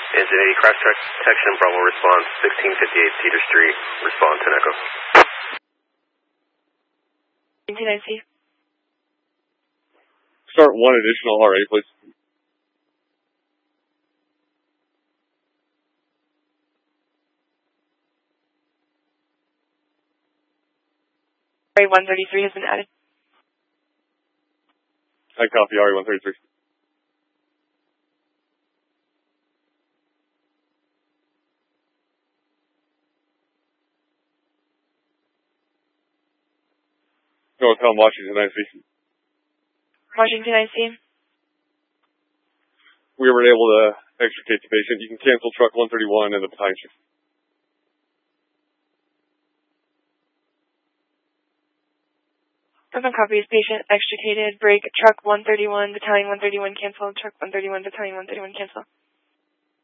Engine 80, crash detection, Bravo response, 1658 Cedar Street, respond to Echo. Engine IC. Start one additional RA, please. RA-133 has been added. I copy RA-133. Northbound Washington IC. Washington IC. We were able to extricate the patient. You can cancel truck 131 and the battalion shift. Northbound copies. Patient extricated. Break. Truck 131, battalion 131 cancel. Truck 131, battalion 131 cancel.